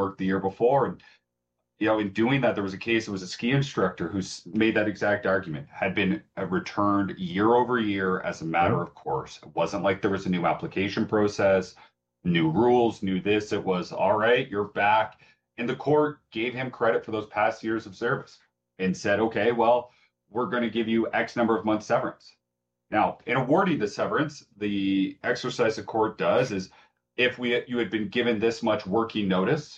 worked the year before. And, in doing that, there was a case, it was a ski instructor who's made that exact argument, had been returned year over year as a Yeah. matter of course. It wasn't like there was a new application process, new rules, new this. It was, all right, you're back. And the court gave him credit for those past years of service and said, okay, well, we're going to give you X number of months severance. Now, in awarding the severance, the exercise the court does is if you had been given this much working notice,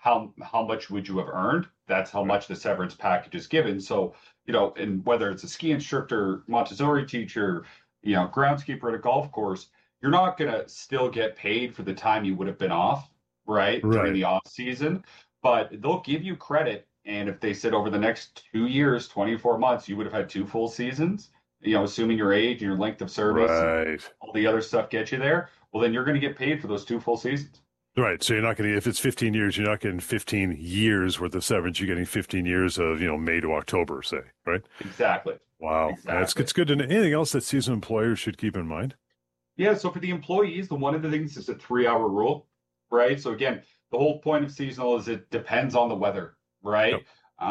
how much would you have earned? That's how Right. much the severance package is given. So, and whether it's a ski instructor, Montessori teacher, groundskeeper at a golf course, you're not gonna still get paid for the time you would have been off, right, during Right. the off season, but they'll give you credit. And if they said over the next 2 years, 24 months, you would have had two full seasons, assuming your age and your length of service and Right. all the other stuff get you there, well, then you're going to get paid for those two full seasons. Right. So you're not going to, if it's 15 years, you're not getting 15 years worth of severance. You're getting 15 years of, May to October, say, right? Exactly. Wow. That's Exactly. it's good to know. Anything else that seasonal employers should keep in mind? Yeah. So for the employees, the one of the things is a 3 hour rule, right? So again, the whole point of seasonal is it depends on the weather, Yep. right?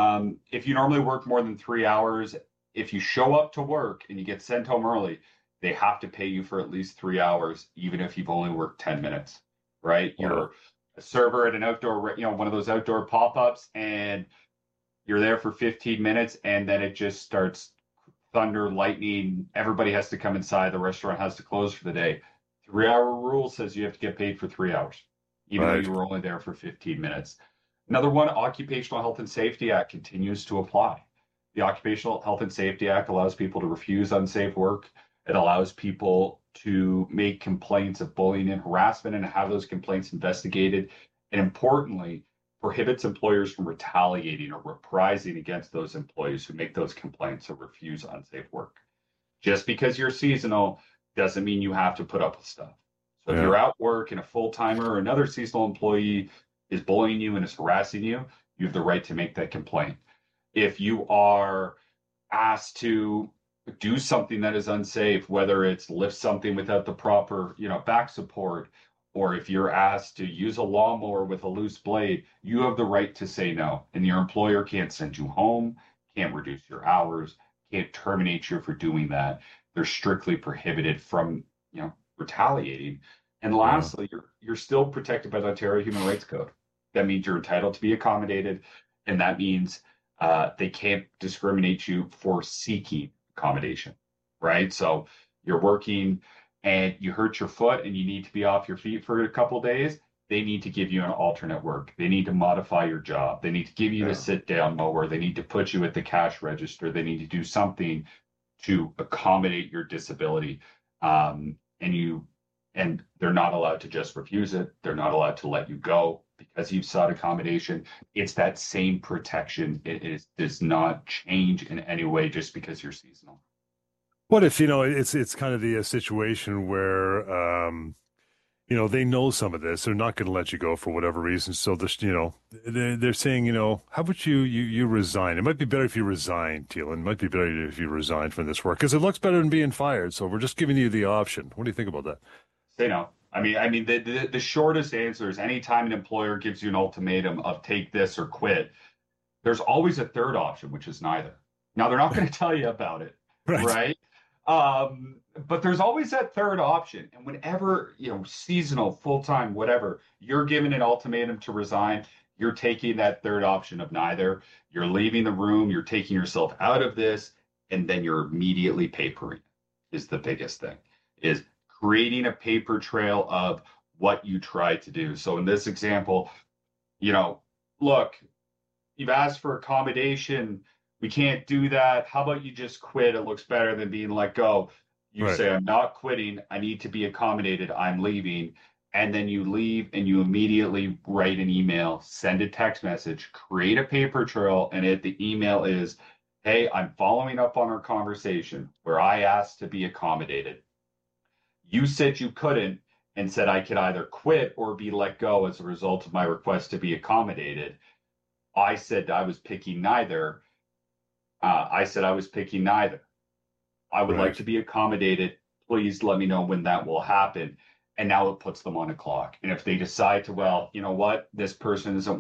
If you normally work more than 3 hours, if you show up to work and you get sent home early, they have to pay you for at least 3 hours, even if you've only worked 10 minutes, right? Wow. You're a server at an outdoor, one of those outdoor pop-ups, and you're there for 15 minutes, and then it just starts thunder, lightning. Everybody has to come inside. The restaurant has to close for the day. 3 hour rule says you have to get paid for 3 hours, even though Right. you were only there for 15 minutes. Another one, Occupational Health and Safety Act continues to apply. The Occupational Health and Safety Act allows people to refuse unsafe work. It allows people to make complaints of bullying and harassment and have those complaints investigated. And importantly, prohibits employers from retaliating or reprising against those employees who make those complaints or refuse unsafe work. Just because you're seasonal doesn't mean you have to put up with stuff. So if Yeah. you're at work and a full timer or another seasonal employee is bullying you and is harassing you, you have the right to make that complaint. If you are asked to do something that is unsafe, whether it's lift something without the proper, back support, or if you're asked to use a lawnmower with a loose blade, you have the right to say no. And your employer can't send you home, can't reduce your hours, can't terminate you for doing that. They're strictly prohibited from, retaliating. And Yeah. lastly, you're still protected by the Ontario Human Rights Code. That means you're entitled to be accommodated, and that means they can't discriminate you for seeking accommodation, right? So you're working and you hurt your foot and you need to be off your feet for a couple of days. They need to give you an alternate work. They need to modify your job. They need to give you the Yeah. sit down mower. They need to put you at the cash register. They need to do something to accommodate your disability. And they're not allowed to just refuse it. They're not allowed to let you go because you've sought accommodation. It's that same protection. Does not change in any way just because you're seasonal. What if, it's kind of the situation where, they know some of this. They're not going to let you go for whatever reason. So this, they're saying, how about you resign? It might be better if you resign, Teal. It might be better if you resign from this work because it looks better than being fired. So we're just giving you the option. What do you think about that? Say no. I mean, the shortest answer is anytime an employer gives you an ultimatum of take this or quit, there's always a third option, which is neither. Now they're not going to tell you about it, Right. right? But there's always that third option. And whenever, seasonal, full time, whatever, you're given an ultimatum to resign, you're taking that third option of neither. You're leaving the room, you're taking yourself out of this, and then you're immediately papering is the biggest thing, is creating a paper trail of what you tried to do. So in this example, you know, look, you've asked for accommodation. We can't do that. How about you just quit? It looks better than being let go. You Right. say, I'm not quitting. I need to be accommodated. I'm leaving. And then you leave and you immediately write an email, send a text message, create a paper trail. And the email is, hey, I'm following up on our conversation where I asked to be accommodated. You said you couldn't and said I could either quit or be let go as a result of my request to be accommodated. I said I was picking neither. I said I was picking neither. I would like Right. to be accommodated. Please let me know when that will happen. And now it puts them on a clock. And if they decide to, well, you know what, this person isn't